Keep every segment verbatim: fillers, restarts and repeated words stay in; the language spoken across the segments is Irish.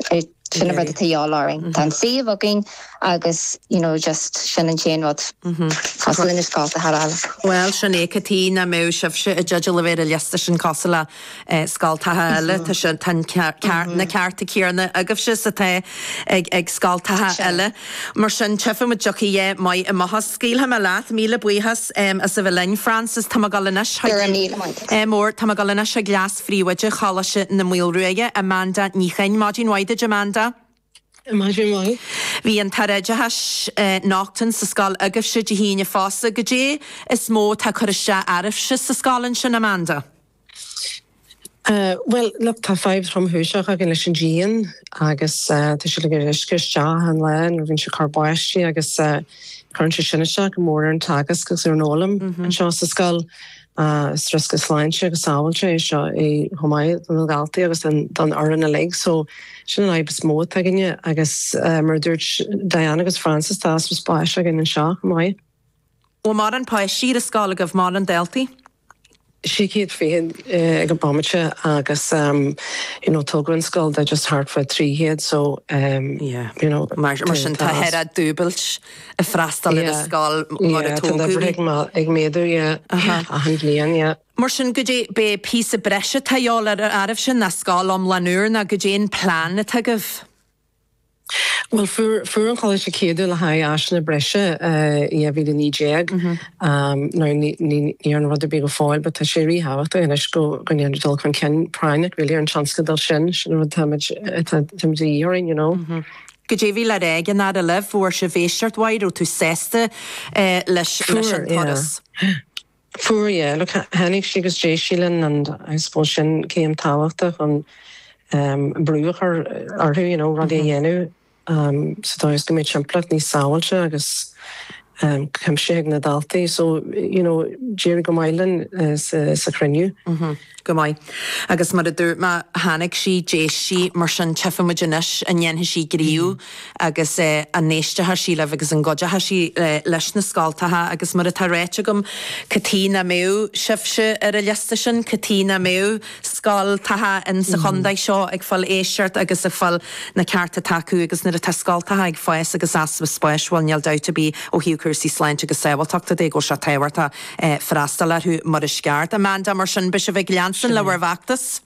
sinna bad taálaring tan si vagin agus you know just sinna chain wat fasal in skáta haral. Well sinné catí na mé sibse a judge le ver lesta sin cosla skáta hele te sin tan ceart na cearta cíarna agah se sa te ag ag skáta hele mar sin chefa mu joki é mai a mahas scíl ha lat míle buhas um, as a bhlein Francis tamagalinas e mór tamagalinas a glas fríwaide chalase na múlruige Amanda níchain Martin Waide Amanda Imagine why. Bhí an taréide has nachtain sa scáil agah se de híine fása go dé is mó tá chuiriste arif se sa scálan sin Amanda. Uh, well, look, tá five from Húiseach ag in leis an Jean agus tá si le riscus te an lein vin se carbáistí agus chuann se sinne se go mór an tagas gus ar nólam an seo sa scáil strasgus sláinte agus sábhailse seo é thomáid an galtaí agus don oran a le so sin an aibs mó aginne agus mar dúirt Diana agus Francis tás was spáis a gin an seo mai. Ó mar an páis siad a scála goh mar an deltaí? Si céad féin ag an bommate agus um, you know, tugrann scoil de just hard for trí héad so um, yeah. you know, mar sin tá head a dúbailt a freastal in a scáil mar a tógú. Ag méadú a an líon, yeah. Mar sin go dé be pí a breise taáil ar arif sin na scáil am lanúr na go dé plán a tagah. Well, for for an college céadú le ha as na breise i a bhí a níéag ní an rud a bí go fáil, but tá sé rí haachta in go gan dul chun cen prainnig ri an chanscadal sin sin ru tamíoring, you know. Go dé bhí le réig an a leh fuair se bhéisiart waid ó tú sésta leis an toras. Fuair, yeah, look, hennig sigus dé sílan and I suppose sin céim táhaachta an brúchar arthú, you know, rud é dhéanú. Um, so tá is go méid siimplach ní sáhailte agus um, cem sé na daltaí, so, you know, Jerry go mailen uh, sa, sa creniu. Mm-hmm. Go mai. Agus mar a dúr ma hánig sí déis sí mar sin tefamuidirnis a nhéanthe sí gríú agus a néistethe sí leh agus an godethe sí leis na scáiltathe agus mar a tá réite gom catí na méú sibse ar a leasta sin catí na méú scáiltathe in sa chundaid seo ag fáil éisiart agus a fáil na cearta taú agus na a tá scáiltathe ag fáis agus as spáisháil neal dauta bí ó hiúcursaí sláinte agus sábhailteachta dé go se tahairta freastal arthú mar a sceart. Amanda mar sin bis a bheith Jansen le warvachtas.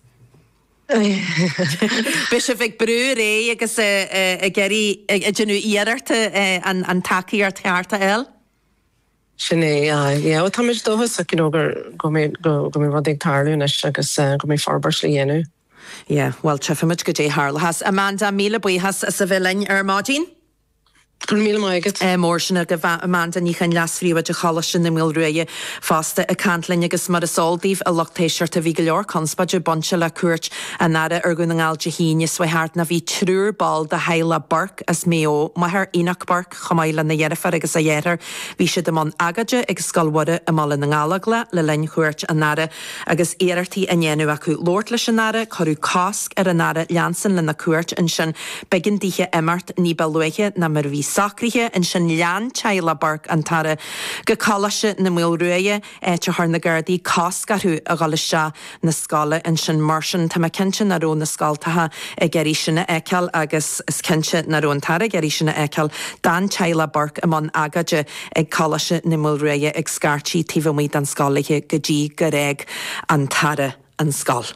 Bishop ag brú ré agus a geri a genú iararta an takeí ar tearta el? Sinné, yeah, well, táid dóhas a gur go mé rud ag tarlú agus go mé farbars le dhéanú. Yeah, well, trefimid go dé Harlahas. Amanda míle buhas a sa bhlein ar Mádín? Gur míle maigad. E mór sin a go Amanda níchan leasfríomh a chalas sin na múlruige fásta a cantlainn agus mar a soldíh a lochtéisiart a bhí go leor conspaide bonse le cuairt a nada ar gun an gáilte híine swaithart na bhí trúr ball de heile barc as méo maithar inach barc chomáile na dhearafar agus a dhéar bhí siad am an agaide agus scoilhide am mal na ngálagle le lein chuairt a nada agus éartaí a nnéanú acu Lord leis an nada chorú casc ar a nada leansan le na cuairt in sin begin díche immart ní beluige na mar bhí sacrithe in sin lean teile barc an tara go calaise na múlruige te haar na gardaí cascarú a gáile se na scála in sin marsin tá cinse na ró na scáiltathe a geirí sinna eiceal agus is cinse na rón tara geirí sinna eiceal dan teile barc am an agaide ag calaise na múlruige ag scartí tíomhmid an scálathe go dtí go réig an tara an scáil.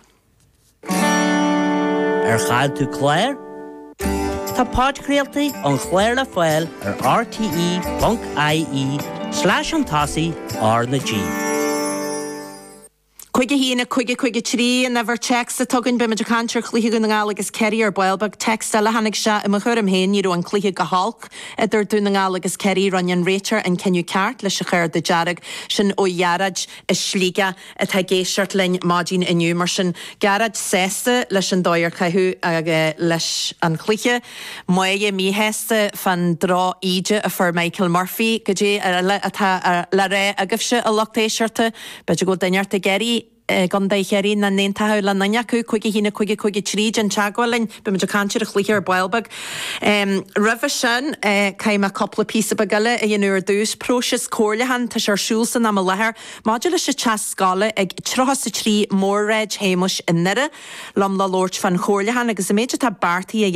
Ar chaid tú Claire? Tá páidcréaltaí an Chléir le Foiil ar rte.ie slash an tasaí ar na G. Cuige hína cuige cuige trí a never text a tugann be meidir cantir chluthe go na ngála agus ceiri ar bailbag text a le hanig se i mo chur am héin ní an chluthe go hálc idir dú na ngála agus ceiri rannean réitir an ceniu ceart leis a chuir de dearag sin ó dhearad is slíga a tá géisiart lein Mádín inniu mar sin garad sésta leis an dóir caithú ag leis an chluthe muige míhéasta fan drá ide a fur Michael Murphy go dé le ré agahse a lochtéisiirte beidir go daineart a geirí gan daichéirí na néontathe le naneacu chuige hína chuige chuige tríd an teagháilin be meidir cantir a chluthe ar bailbag. Rifhe sin caiim a coppla písa bagile a dhéanúir dús prósis cóirlehan tá sé siúlsan am lethir Maidir lei se teas scála ag trochas sa trí mórréid héimeis in nire lam le Lord fan chóirlehan agus a méidir tá bartaí